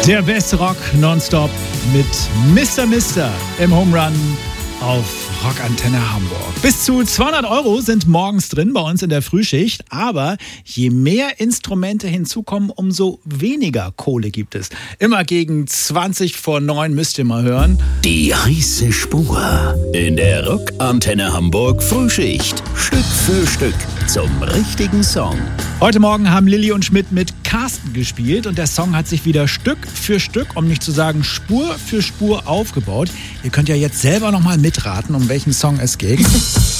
Der beste Rock nonstop mit Mr. im Home Run auf Rockantenne Hamburg. Bis zu 200 € sind morgens drin bei uns in der Frühschicht, aber je mehr Instrumente hinzukommen, umso weniger Kohle gibt es. Immer gegen 8:20 müsst ihr mal hören. Die heiße Spur in der Rockantenne Hamburg Frühschicht. Stück für Stück zum richtigen Song. Heute Morgen haben Lilly und Schmidt mit Carsten gespielt und der Song hat sich wieder Stück für Stück, um nicht zu sagen Spur für Spur aufgebaut. Ihr könnt ja jetzt selber noch mal mitraten, um welchen Song es geht.